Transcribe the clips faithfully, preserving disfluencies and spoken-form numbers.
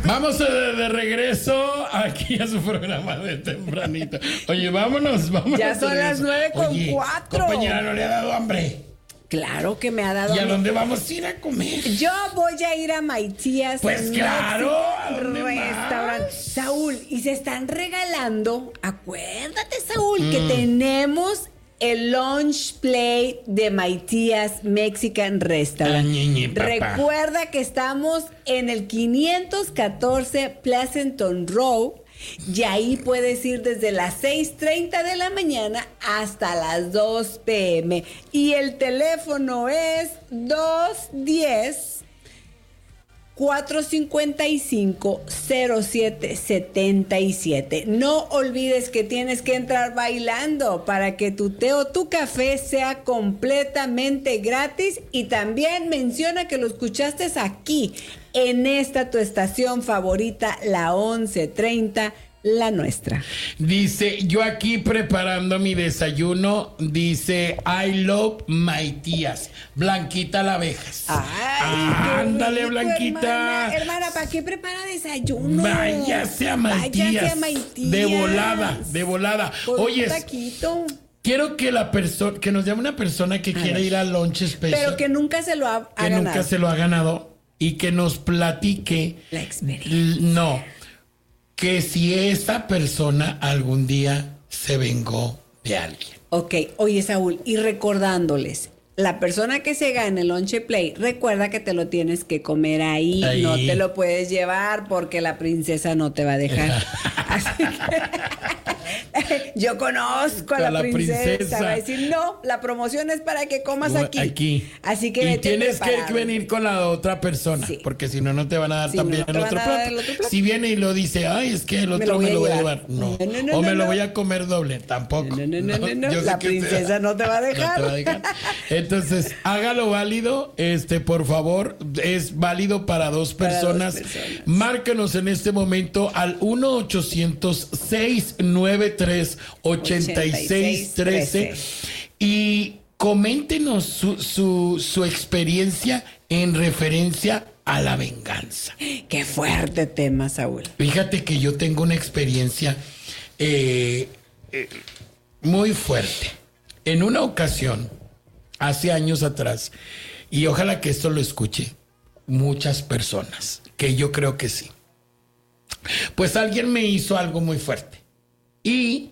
Vamos de, de regreso aquí a su programa de tempranito. Oye, vámonos, vámonos. Ya son las nueve con Oye, cuatro. Compañera, ¿no le ha dado hambre? Claro que me ha dado ¿Y a hambre. dónde vamos a ir a comer? Yo voy a ir a Maitías. Pues claro, ¿a dónde Restaurante. más? Saúl, y se están regalando, acuérdate, Saúl, Mm. que tenemos el lunch play de Maitías Mexican Restaurant. Ah, ñiñi, papá. Recuerda que estamos en el quinientos catorce Pleasanton Row. Y ahí puedes ir desde las seis treinta de la mañana hasta las dos p.m. Y el teléfono es dos uno cero, cuatro cinco cinco, cero siete siete siete. No olvides que tienes que entrar bailando para que tu té o tu café sea completamente gratis. Y también menciona que lo escuchaste aquí, en esta tu estación favorita, la once treinta, la nuestra. Dice, yo aquí preparando mi desayuno, dice, I love my tías. Blanquita la abejas. Ay, ándale, rico, Blanquita. Hermana, hermana, ¿para qué prepara desayuno? Váyase a Maitías. Váyase a Maitías. De volada, de volada. Por Oye, un taquito. quiero que la persona, que nos llame una persona que A quiera ver. ir al lunch special. Pero que nunca se lo ha, ha que ganado. nunca se lo ha ganado y que nos platique. La experiencia. l- No, que si esa persona algún día se vengó de alguien. Ok, oye, Saúl, y recordándoles, la persona que se gane el Lunch Play, recuerda que te lo tienes que comer ahí, Ahí. no te lo puedes llevar porque la princesa no te va a dejar. Así que yo conozco a la, A la princesa. princesa. Va a decir, no, la promoción es para que comas aquí. Aquí. Así que y vete tienes que preparado. venir con la otra persona, Sí. porque si no, no te van a dar Si no, también no te el, van otro a dar plato. el otro plato. Si viene y lo dice, ay, es que el Me otro lo voy me a lo voy a llevar. llevar. No. No, no, no, o me no, lo no. voy a comer doble. Tampoco. No, no, no, no, no. Yo sé La que princesa no te va a No dejar. te va a dejar. Entonces, hágalo válido, este, por favor, es válido para dos Para dos personas. personas. Márquenos en este momento al uno ochocientos, seis nueve tres, ocho seis uno tres y coméntenos su, su, su experiencia en referencia a la venganza. Qué fuerte tema, Saúl. Fíjate que yo tengo una experiencia eh, eh, muy fuerte. En una ocasión, hace años atrás, y ojalá que esto lo escuche muchas personas, que yo creo que sí. Pues alguien me hizo algo muy fuerte. Y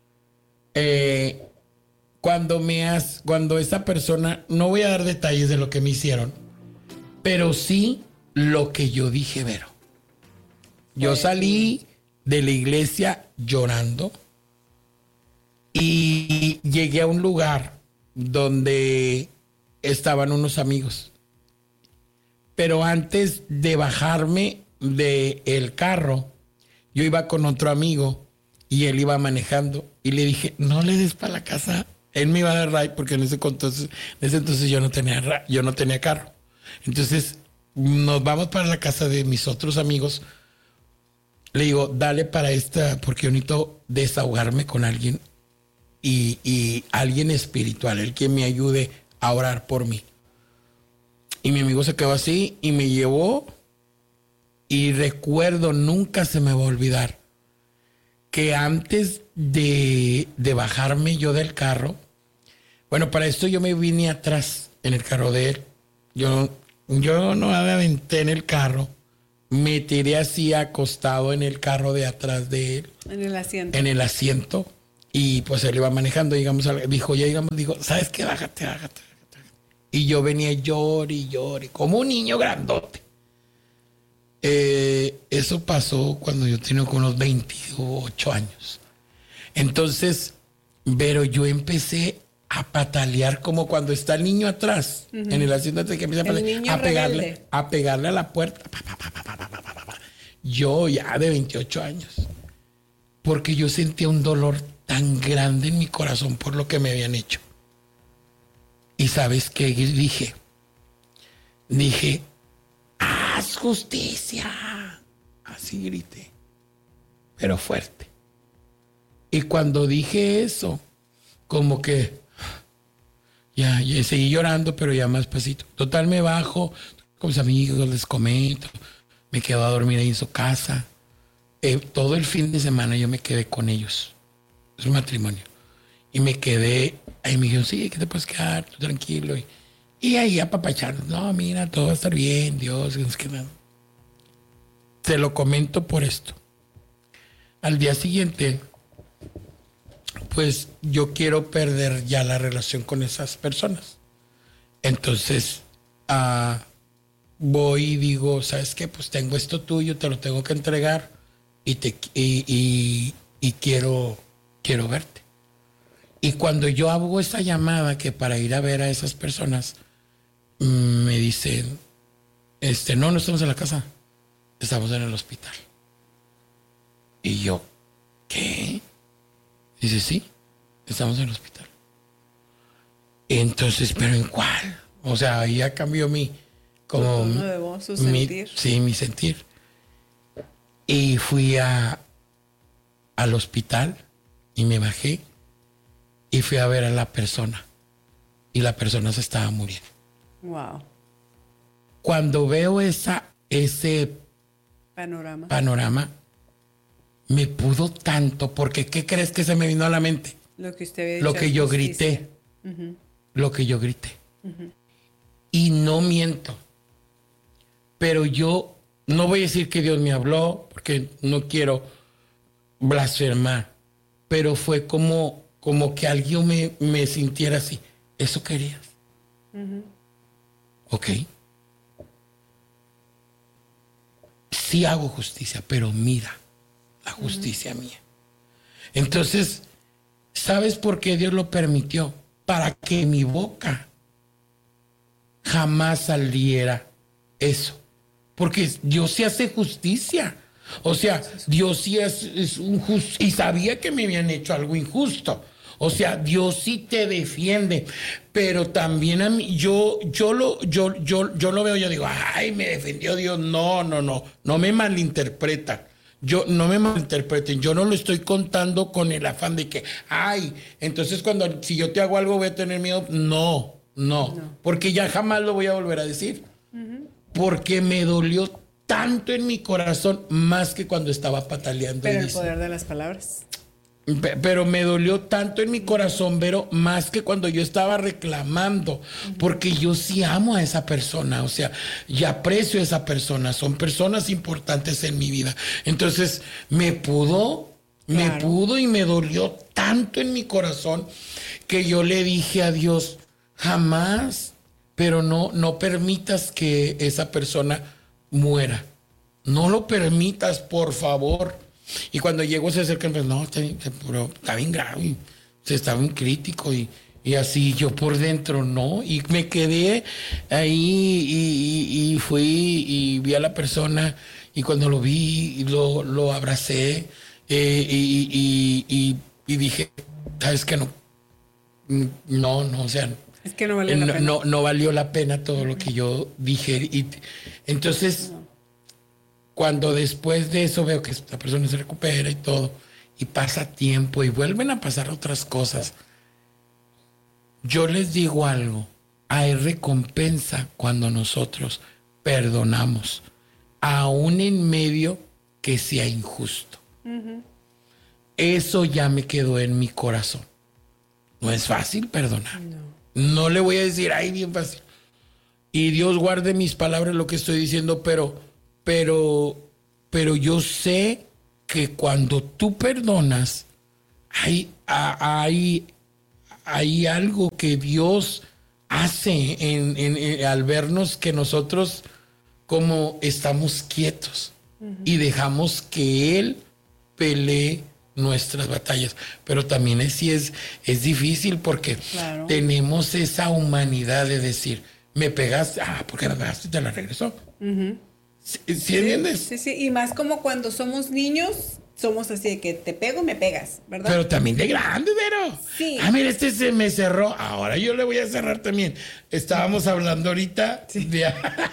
eh, cuando me has, cuando esa persona, no voy a dar detalles de lo que me hicieron, pero sí lo que yo dije, Vero. Yo salí de la iglesia llorando y llegué a un lugar donde estaban unos amigos. Pero antes de bajarme del carro, yo iba con otro amigo y él iba manejando y le dije, no le des para la casa. Él me iba a dar ride porque en ese entonces, en ese entonces yo no tenía ra- yo no tenía carro. Entonces nos vamos para la casa de mis otros amigos. Le digo, dale para esta, porque yo necesito desahogarme con alguien y, y alguien espiritual, el que me ayude a orar por mí. Y mi amigo se quedó así y me llevó. Y recuerdo, nunca se me va a olvidar, que antes de, de bajarme yo del carro, bueno, para esto yo me vine atrás en el carro de él. Yo, yo no me aventé en el carro, me tiré así acostado en el carro de atrás de él, En el asiento. en el asiento, y pues él iba manejando, digamos, al- dijo, ya digamos, dijo, ¿sabes qué? Bájate, bájate, bájate. Y yo venía llore y llore, como un niño grandote. Eh, eso pasó cuando yo tenía como unos veintiocho años. Entonces, pero yo empecé a patalear como cuando está el niño atrás, uh-huh. en el asiento que empieza a, El patalear, niño a pegarle, rebelde. a pegarle a la puerta. Pa, pa, pa, pa, pa, pa, pa, pa. Yo ya de veintiocho años, porque yo sentía un dolor tan grande en mi corazón por lo que me habían hecho. Y ¿sabes qué dije? Dije, haz justicia. Así grité, pero fuerte. Y cuando dije eso, como que ya, ya seguí llorando, pero ya más pasito. Total, me bajo con mis amigos, les comento. me quedo a dormir ahí en su casa. Eh, todo el fin de semana yo me quedé con ellos. Es un matrimonio. Y me quedé, ahí me dijeron, sí, que te puedes quedar, tú tranquilo. Y, y ahí apapachando, no, mira, todo va a estar bien, Dios, no es que nada. Te lo comento por esto. Al día siguiente, pues yo quiero perder ya la relación con esas personas. Entonces, uh, voy y digo, ¿sabes qué? Pues tengo esto tuyo, te lo tengo que entregar y, te, y, y, y quiero, quiero verte. Y cuando yo hago esa llamada que para ir a ver a esas personas, me dicen, este, no, no estamos en la casa, estamos en el hospital. Y yo, ¿qué? Dice, sí, estamos en el hospital. Entonces, ¿pero en cuál? O sea, ahí ya cambió mi, como tu tono de voz, su mi, sentir. sí, mi sentir. Y fui a, al hospital y me bajé y fui a ver a la persona. Y la persona se estaba muriendo. Wow. Cuando veo esa, ese Panorama. panorama, me pudo tanto, porque ¿qué crees que se me vino a la mente? Lo que usted había dicho. Lo que yo justicia. grité. Uh-huh. Lo que yo grité. Uh-huh. Y no miento. Pero yo no voy a decir que Dios me habló, porque no quiero blasfemar. Pero fue como, como que alguien me, me sintiera así. ¿Eso querías? Uh-huh. Ok. Sí hago justicia, pero mira la justicia uh-huh. mía. Entonces, ¿sabes por qué Dios lo permitió? Para que mi boca jamás saliera eso. Porque Dios sí hace justicia. O sea, Dios sí es, es un justo. Y sabía que me habían hecho algo injusto. O sea, Dios sí te defiende. Pero también a mí, yo, yo, lo, yo, yo, yo lo veo, yo digo, ay, me defendió Dios. No, no, no. No me malinterpreta. Yo no me malinterpreten, yo no lo estoy contando con el afán de que, ay, entonces cuando si yo te hago algo voy a tener miedo. No, no, no. Porque ya jamás lo voy a volver a decir. Uh-huh. Porque me dolió tanto en mi corazón, más que cuando estaba pataleando. Pero el poder de las palabras. Pero me dolió tanto en mi corazón, Vero, más que cuando yo estaba reclamando, porque yo sí amo a esa persona, o sea, y aprecio a esa persona, son personas importantes en mi vida. Entonces, me pudo, claro. me pudo y me dolió tanto en mi corazón que yo le dije a Dios, jamás, pero no, no permitas que esa persona muera. No lo permitas, por favor. Y cuando llego se acercan, pues no, está, pero está bien grave, se estaba bien crítico y, y así yo por dentro, no. Y me quedé ahí y, y, y fui y vi a la persona y cuando lo vi lo, lo abracé eh, y, y, y, y dije, ¿sabes qué? No, no, no, o sea, es que no valió no, la pena. No, no valió la pena todo lo que yo dije. Y entonces... No. Cuando después de eso veo que la persona se recupera y todo, y pasa tiempo y vuelven a pasar otras cosas, yo les digo algo, hay recompensa cuando nosotros perdonamos, aún en medio que sea injusto. Uh-huh. Eso ya me quedó en mi corazón. No es fácil perdonar. No. No le voy a decir, ay, bien fácil. Y Dios guarde mis palabras, lo que estoy diciendo, pero... Pero, pero yo sé que cuando tú perdonas, hay, hay, hay algo que Dios hace en, en, en, al vernos que nosotros como estamos quietos uh-huh. y dejamos que Él pelee nuestras batallas. Pero también es, sí es, es difícil porque claro. tenemos esa humanidad de decir, me pegaste, ah, ¿por qué me pegaste? Te la regresó. Uh-huh. ¿Sí, ¿Sí entiendes? Sí, sí, y más como cuando somos niños, somos así de que te pego, me pegas, ¿verdad? Pero también de grande, Vero. Sí. Ah, mira, este se me cerró, ahora yo le voy a cerrar también. Estábamos hablando ahorita sí. de...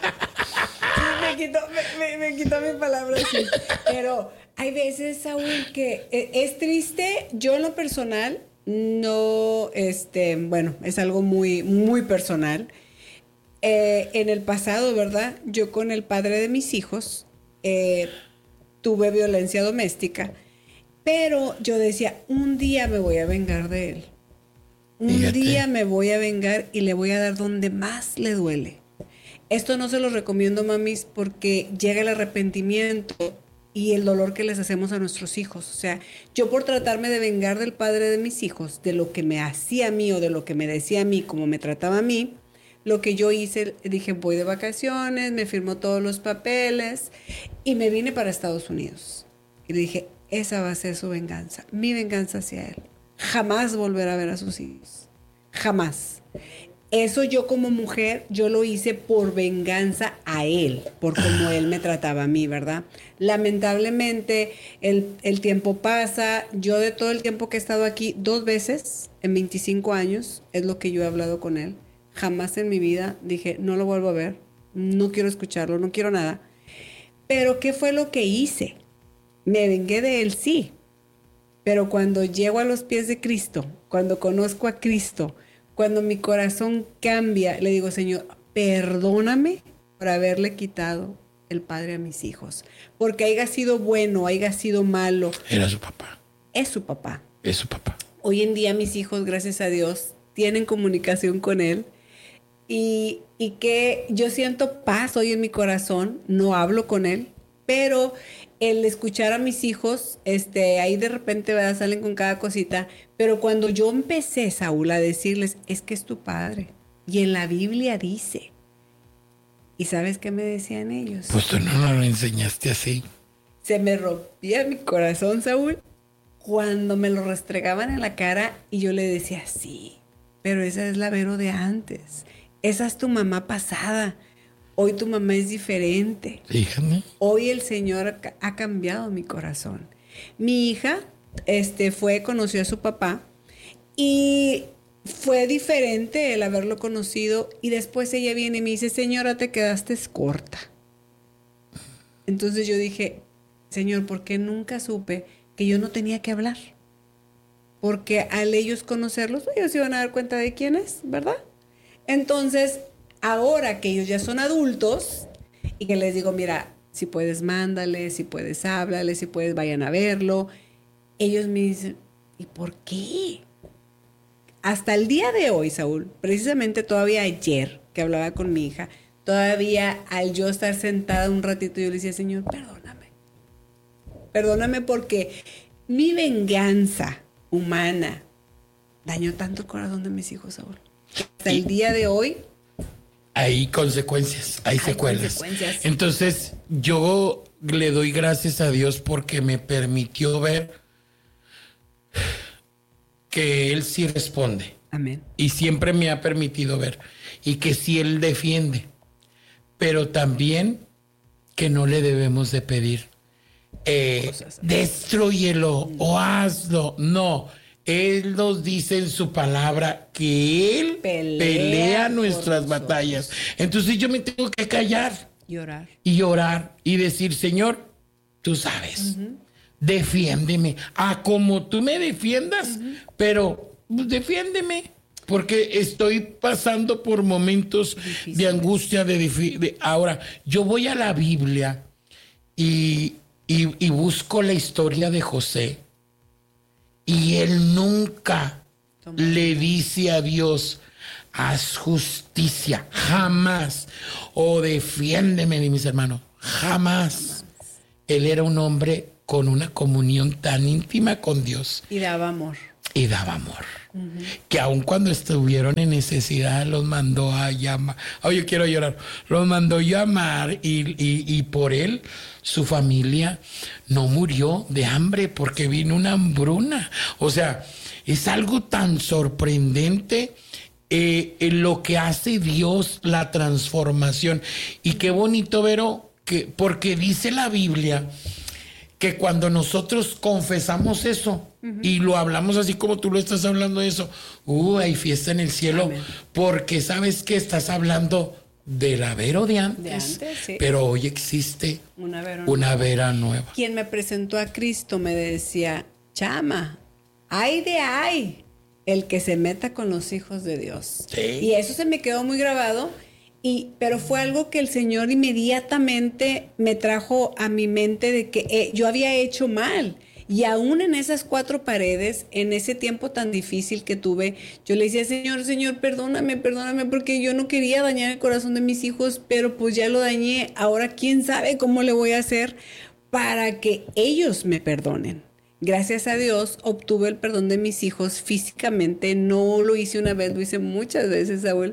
me, quitó, me, me, me quitó mi palabra, sí. Pero hay veces, Saúl, que es triste. Yo en lo personal, no, este, bueno, es algo muy, muy personal. Eh, en el pasado, ¿verdad? Yo con el padre de mis hijos eh, tuve violencia doméstica, pero yo decía, un día me voy a vengar de él. Un Fíjate. día me voy a vengar y le voy a dar donde más le duele. Esto no se lo recomiendo, mamis, porque llega el arrepentimiento y el dolor que les hacemos a nuestros hijos. O sea, yo por tratarme de vengar del padre de mis hijos, de lo que me hacía a mí o de lo que me decía a mí, como me trataba a mí, lo que yo hice, dije, voy de vacaciones, me firmó todos los papeles y me vine para Estados Unidos. Y le dije, esa va a ser su venganza, mi venganza hacia él. Jamás volverá a ver a sus hijos. Jamás. Eso yo como mujer, yo lo hice por venganza a él, por cómo él me trataba a mí, ¿verdad? Lamentablemente, el, el tiempo pasa. Yo de todo el tiempo que he estado aquí, dos veces en veinticinco años, es lo que yo he hablado con él. Jamás en mi vida dije, no lo vuelvo a ver, no quiero escucharlo, no quiero nada. Pero ¿qué fue lo que hice? Me vengué de él, sí. Pero cuando llego a los pies de Cristo, cuando conozco a Cristo, cuando mi corazón cambia, le digo, Señor, perdóname por haberle quitado el padre a mis hijos. Porque haya sido bueno, haya sido malo. Era su papá. Es su papá. Es su papá. Hoy en día mis hijos, gracias a Dios, tienen comunicación con él. Y, y que yo siento paz hoy en mi corazón. No hablo con él, pero el escuchar a mis hijos, este, ahí de repente, ¿verdad?, salen con cada cosita. Pero cuando yo empecé, Saúl, a decirles, es que es tu padre. Y en la Biblia dice. ¿Y sabes qué me decían ellos? Pues tú no nos lo enseñaste así. Se me rompía mi corazón, Saúl, cuando me lo restregaban en la cara y yo le decía, sí, pero esa es la Vero de antes. Esa es tu mamá pasada. Hoy tu mamá es diferente. Fíjate. Hoy el Señor ha cambiado mi corazón. Mi hija este, fue, conoció a su papá y fue diferente el haberlo conocido. Y después ella viene y me dice, señora, te quedaste corta. Entonces yo dije, Señor, ¿por qué nunca supe que yo no tenía que hablar? Porque al ellos conocerlos, ellos se iban a dar cuenta de quién es, ¿verdad? Entonces, ahora que ellos ya son adultos y que les digo, mira, si puedes, mándale, si puedes, háblale, si puedes, vayan a verlo. Ellos me dicen, ¿y por qué? Hasta el día de hoy, Saúl, precisamente todavía ayer que hablaba con mi hija, todavía al yo estar sentada un ratito, yo le decía, Señor, perdóname. Perdóname porque mi venganza humana dañó tanto el corazón de mis hijos, Saúl. Hasta el día de hoy hay consecuencias, hay, hay secuelas. Consecuencias. Entonces, yo le doy gracias a Dios porque me permitió ver que Él sí responde. Amén. Y siempre me ha permitido ver. Y que sí Él defiende. Pero también que no le debemos de pedir eh, destrúyelo o hazlo. No. Él nos dice en su palabra que Él pelea, pelea nuestras batallas. Entonces yo me tengo que callar. Y orar. Y orar y decir, Señor, tú sabes, uh-huh. defiéndeme. A como tú me defiendas, uh-huh. pero pues, defiéndeme. Porque estoy pasando por momentos difíciles. de angustia. De, de Ahora, yo voy a la Biblia y, y, y busco la historia de José. Y él nunca Toma. le dice a Dios, haz justicia, jamás. O defiéndeme, mis hermanos, jamás. jamás. Él era un hombre con una comunión tan íntima con Dios. Y daba amor. Y daba amor. Uh-huh. Que aun cuando estuvieron en necesidad, los mandó a llamar. Oh, yo quiero llorar. Los mandó llamar y, y, y por él, su familia no murió de hambre porque vino una hambruna. O sea, es algo tan sorprendente eh, en lo que hace Dios, la transformación. Y qué bonito, Vero, que, porque dice la Biblia que cuando nosotros confesamos eso, uh-huh. y lo hablamos así como tú lo estás hablando eso, uh, hay fiesta en el cielo. Amén. Porque sabes que estás hablando de la Vero de antes, de antes sí. pero hoy existe una Vera, una Vera nueva. Quien me presentó a Cristo me decía, chama, ay de ay, el que se meta con los hijos de Dios. Sí. Y eso se me quedó muy grabado. Y, pero fue algo que el Señor inmediatamente me trajo a mi mente de que eh, yo había hecho mal. Y aún en esas cuatro paredes, en ese tiempo tan difícil que tuve, yo le decía, Señor, Señor, perdóname, perdóname, porque yo no quería dañar el corazón de mis hijos, pero pues ya lo dañé. Ahora, ¿quién sabe cómo le voy a hacer para que ellos me perdonen? Gracias a Dios, obtuve el perdón de mis hijos físicamente. No lo hice una vez, lo hice muchas veces, Saúl,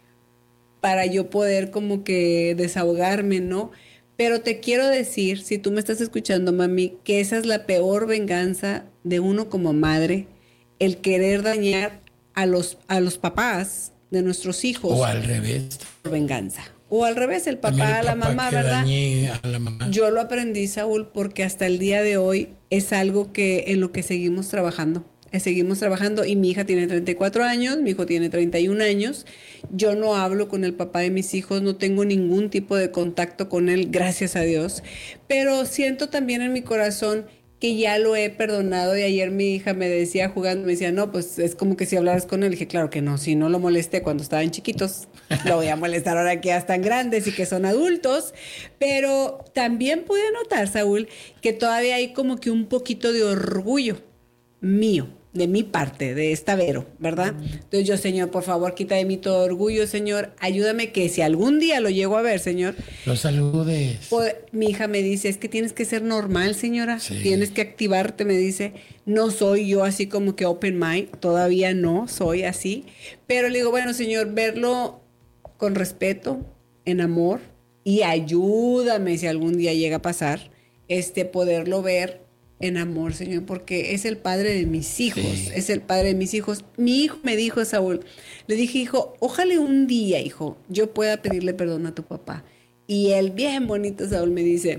para yo poder como que desahogarme, ¿no? Pero te quiero decir, si tú me estás escuchando, mami, que esa es la peor venganza de uno como madre, el querer dañar a los, a los papás de nuestros hijos. O al revés. Por venganza. O al revés, el papá También el a la papá mamá, que ¿verdad? dañé a la mamá. Yo lo aprendí, Saúl, porque hasta el día de hoy es algo que en lo que seguimos trabajando. Seguimos trabajando y mi hija tiene treinta y cuatro años, mi hijo tiene treinta y un años. Yo no hablo con el papá de mis hijos, no tengo ningún tipo de contacto con él, gracias a Dios. Pero siento también en mi corazón que ya lo he perdonado y ayer mi hija me decía jugando, me decía, no, pues es como que si hablaras con él. Y dije, claro que no, si no lo molesté cuando estaban chiquitos, lo voy a molestar ahora que ya están grandes y que son adultos. Pero también pude notar, Saúl, que todavía hay como que un poquito de orgullo mío, de mi parte, de esta Vero, ¿verdad? Entonces yo, Señor, por favor, quita de mí todo orgullo, Señor, ayúdame que si algún día lo llego a ver, Señor, los saludes. Pues, mi hija me dice, es que tienes que ser normal, señora, sí. Tienes que activarte, me dice, no soy yo así como que open mind, todavía no soy así, pero le digo, bueno, Señor, verlo con respeto, en amor, y ayúdame si algún día llega a pasar, este, poderlo ver en amor, Señor, porque es el padre de mis hijos, sí. Es el padre de mis hijos. Mi hijo me dijo, Saúl, le dije, hijo, ojalá un día, hijo, yo pueda pedirle perdón a tu papá. Y él, bien bonito, Saúl, me dice,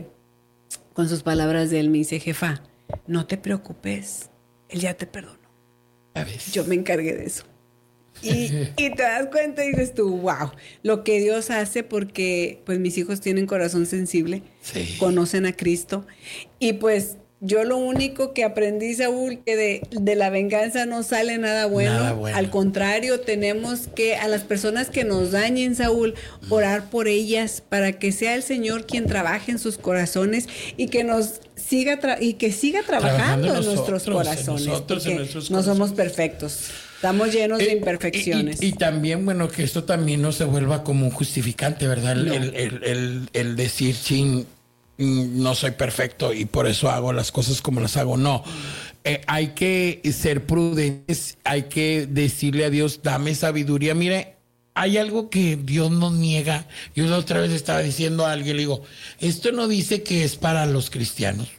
con sus palabras de él, me dice, jefa, no te preocupes, él ya te perdonó. Yo me encargué de eso. Y, y te das cuenta y dices tú, wow, lo que Dios hace, porque pues mis hijos tienen corazón sensible, sí. Conocen a Cristo, y pues yo lo único que aprendí, Saúl, que de, de la venganza no sale nada bueno. nada bueno. Al contrario, tenemos que, a las personas que nos dañen, Saúl, orar por ellas para que sea el Señor quien trabaje en sus corazones y que nos siga tra- y que siga trabajando, trabajando en, nosotros, nuestros corazones. En nosotros, en nuestros no corazones. Somos perfectos. Estamos llenos eh, de imperfecciones. Y, y, y también, bueno, que esto también no se vuelva como un justificante, ¿verdad? No. El, el, el, el decir, chin, no soy perfecto y por eso hago las cosas como las hago. No, eh, hay que ser prudentes, hay que decirle a Dios, dame sabiduría. Mire, hay algo que Dios nos niega. Yo la otra vez estaba diciendo a alguien, le digo, esto no dice que es para los cristianos.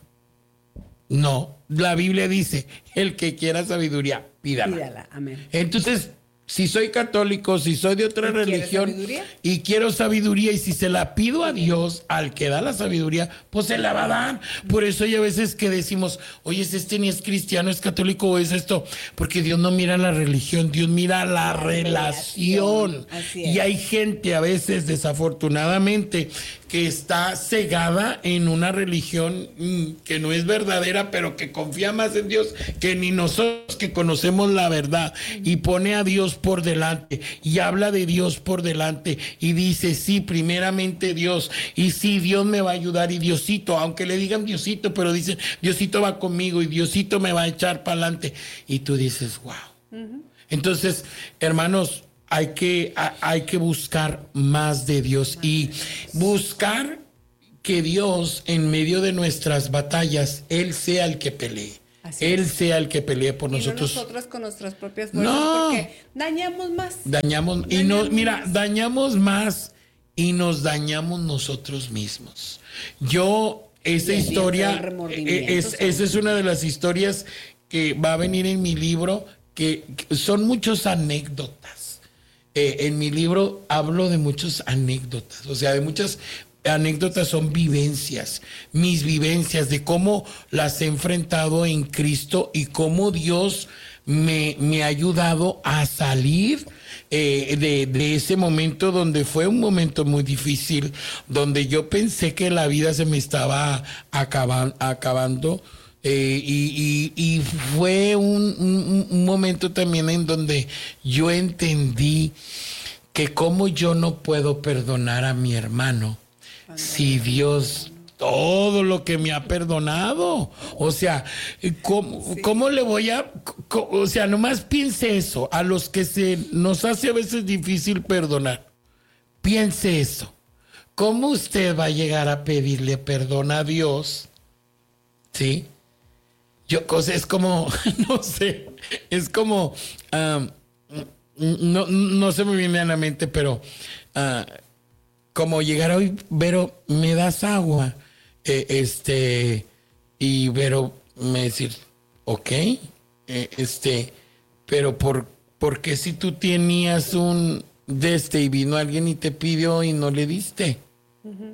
No, la Biblia dice, el que quiera sabiduría, pídala. Pídala, amén. Entonces, si soy católico, si soy de otra religión y quiero sabiduría, y si se la pido a Dios, al que da la sabiduría, pues se la va a dar. Por eso hay a veces que decimos, oye, este ni es cristiano, es católico o es esto, porque Dios no mira la religión, Dios mira la, la relación. relación. Y hay gente a veces, desafortunadamente, que está cegada en una religión mmm, que no es verdadera, pero que confía más en Dios que ni nosotros que conocemos la verdad, y pone a Dios por delante y habla de Dios por delante y dice, sí, primeramente Dios, y sí, Dios me va a ayudar, y Diosito, aunque le digan Diosito, pero dicen, Diosito va conmigo y Diosito me va a echar para adelante, y tú dices, wow. Uh-huh. Entonces, hermanos, Hay que, hay que buscar más de Dios y buscar que Dios, en medio de nuestras batallas, Él sea el que pelee. Así Él es. sea el que pelee por y nosotros. No nosotros con nuestras propias fuerzas, no. Porque dañamos más. Dañamos, dañamos y no, mira, más. dañamos más y nos dañamos nosotros mismos. Yo, esa y historia, es, esa es una de las historias que va a venir en mi libro, que, que son muchos anécdotas. Eh, en mi libro hablo de muchas anécdotas, o sea, de muchas anécdotas, son vivencias, mis vivencias, de cómo las he enfrentado en Cristo y cómo Dios me, me ha ayudado a salir eh, de, de ese momento donde fue un momento muy difícil, donde yo pensé que la vida se me estaba acaban, acabando. Eh, y, y, y fue un, un, un momento también en donde yo entendí que cómo yo no puedo perdonar a mi hermano si Dios todo lo que me ha perdonado. O sea, ¿cómo, sí. ¿cómo le voy a...? O sea, nomás piense eso. A los que se nos hace a veces difícil perdonar. Piense eso. ¿Cómo usted va a llegar a pedirle perdón a Dios? ¿Sí? Yo, o sea, es como, no sé, es como, um, no, no se me viene a la mente, pero uh, como llegar hoy, Vero, ¿me das agua? Eh, este, y Vero me decir, ok, eh, este, pero por, ¿por qué si tú tenías un de este y vino alguien y te pidió y no le diste? Uh-huh.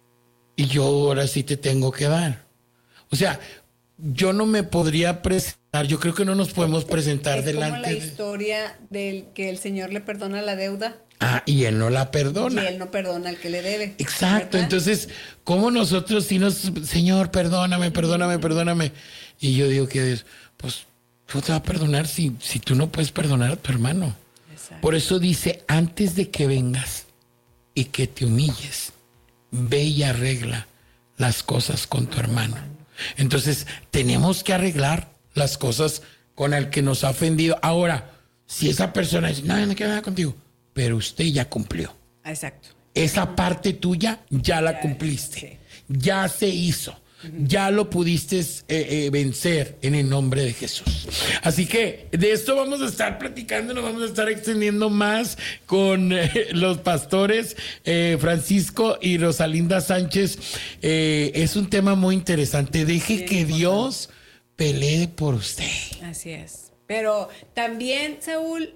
Y yo ahora sí te tengo que dar. O sea, yo no me podría presentar, yo creo que no nos podemos presentar es delante. Es como la historia del que el Señor le perdona la deuda. Ah, y él no la perdona. Y él no perdona al que le debe. Exacto, ¿verdad? Entonces, ¿cómo nosotros si nos, Señor, perdóname, perdóname, perdóname? Y yo digo que, pues, ¿tú te vas a perdonar si, si tú no puedes perdonar a tu hermano? Exacto. Por eso dice, antes de que vengas y que te humilles, ve y arregla las cosas con tu hermano. Entonces, tenemos que arreglar las cosas con el que nos ha ofendido. Ahora, si esa persona dice, no, no quiero nada contigo, pero usted ya cumplió. Exacto. Esa parte tuya ya la cumpliste. Sí. Ya se hizo. Uh-huh. Ya lo pudiste eh, eh, vencer en el nombre de Jesús. Así que de esto vamos a estar platicando, nos vamos a estar extendiendo más con eh, los pastores eh, Francisco y Rosalinda Sánchez. Eh, es un tema muy interesante. Deje Bien, que Dios pelee por usted. Así es. Pero también, Saúl,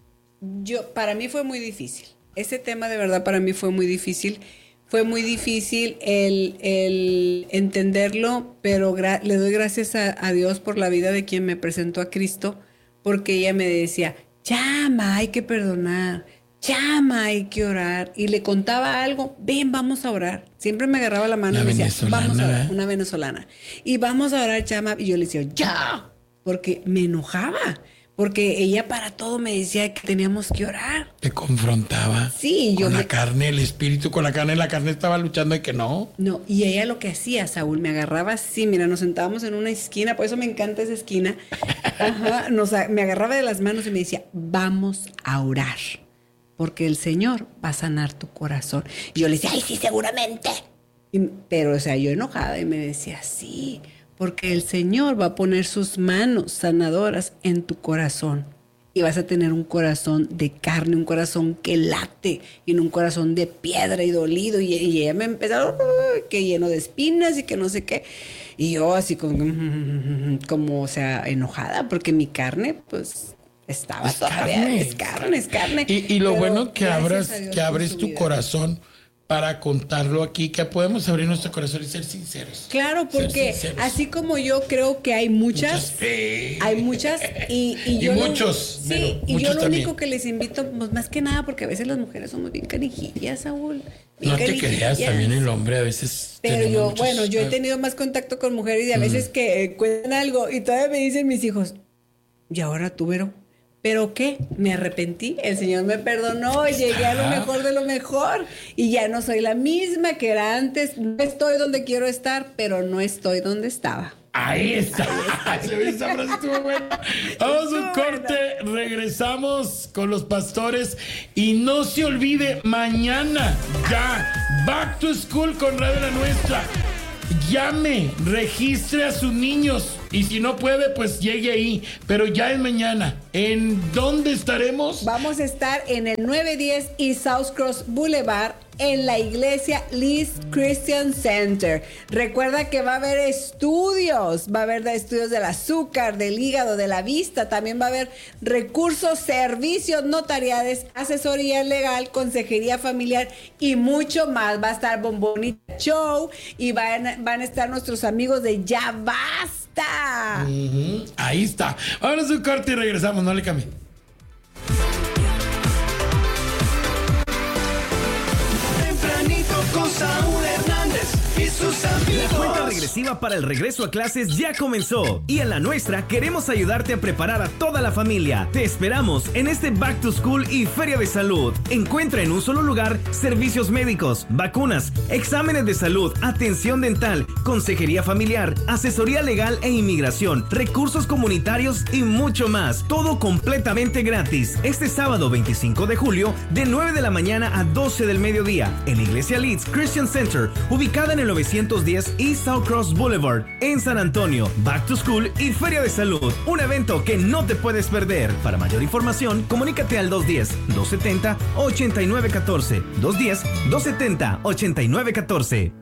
yo, para mí fue muy difícil. Ese tema de verdad para mí fue muy difícil. Fue muy difícil el, el entenderlo, pero gra- le doy gracias a, a Dios por la vida de quien me presentó a Cristo, porque ella me decía, llama, hay que perdonar, llama, hay que orar. Y le contaba algo, ven, vamos a orar. Siempre me agarraba la mano una y me decía, vamos a orar, ¿eh? una venezolana. Y vamos a orar, llama. Y yo le decía, ya, porque me enojaba. Porque ella para todo me decía que teníamos que orar. Te confrontaba. Sí, yo con me... la carne, el espíritu con la carne. La carne estaba luchando de que no. No, y ella lo que hacía, Saúl, me agarraba así. Mira, nos sentábamos en una esquina. Por eso me encanta esa esquina. Ajá, nos, me agarraba de las manos y me decía, vamos a orar. Porque el Señor va a sanar tu corazón. Y yo le decía, ay, sí, seguramente. Y, pero, o sea, yo enojada y me decía, sí, porque el Señor va a poner sus manos sanadoras en tu corazón. Y vas a tener un corazón de carne, un corazón que late, y no un corazón de piedra y dolido. Y, y ella me empezó, uh, que lleno de espinas y que no sé qué. Y yo así como, como, o sea, enojada, porque mi carne, pues, estaba es todavía. Carne. Es carne, es carne. Y, y lo bueno que abras, que abres tu vida. Corazón para contarlo aquí, que podemos abrir nuestro corazón y ser sinceros. Claro, porque así como yo creo que hay muchas, muchas sí. hay muchas y, y, yo y muchos, lo, pero, sí, y muchos yo lo también. único que les invito, pues más que nada, porque a veces las mujeres somos bien carijillas, Saúl. No te creas, también el hombre a veces. Pero yo, muchos, bueno, yo he tenido más contacto con mujeres y a veces mm. que eh, cuentan algo y todavía me dicen mis hijos, y ahora tú, Vero. ¿Pero qué? Me arrepentí, el Señor me perdonó, llegué a lo mejor de lo mejor y ya no soy la misma que era antes. No estoy donde quiero estar, pero no estoy donde estaba. Ahí está. Esa frase estuvo buena. Vamos a un corte, regresamos con los pastores y no se olvide, mañana ya, Back to School con Radio La Nuestra. Llame, registre a sus niños y si no puede, pues llegue ahí. Pero ya es mañana. ¿En dónde estaremos? Vamos a estar en el nueve diez y South Cross Boulevard en la iglesia Liz Christian Center. Recuerda que va a haber estudios, va a haber estudios del azúcar, del hígado, de la vista, también va a haber recursos, servicios notariales, asesoría legal, consejería familiar y mucho más. Va a estar Bombonita Show y van, van a estar nuestros amigos de Ya Basta. Uh-huh. Ahí está. Vámonos a un corte y regresamos, no le cambien. Con Saúl Hernández y su sus amigos. La cuenta regresiva para el regreso a clases ya comenzó y en la nuestra queremos ayudarte a preparar a toda la familia. Te esperamos en este Back to School y Feria de Salud. Encuentra en un solo lugar servicios médicos, vacunas, exámenes de salud, atención dental, consejería familiar, asesoría legal e inmigración, recursos comunitarios y mucho más. Todo completamente gratis. Este sábado veinticinco de julio de nueve de la mañana a doce del mediodía en la Iglesia Leeds Christian Center, ubicada en el novecientos diez East South Cross Boulevard en San Antonio. Back to School y Feria de Salud, un evento que no te puedes perder. Para mayor información, comunícate al dos uno cero, dos siete cero, ocho nueve uno cuatro, dos uno cero, dos siete cero, ocho nueve uno cuatro.